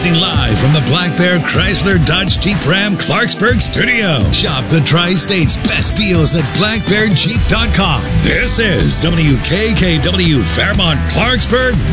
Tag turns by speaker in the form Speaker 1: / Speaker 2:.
Speaker 1: Broadcasting live from the Black Bear Chrysler Dodge Jeep Ram Clarksburg studio. Shop the Tri-State's best deals at blackbearjeep.com. This is WKKW Fairmont Clarksburg,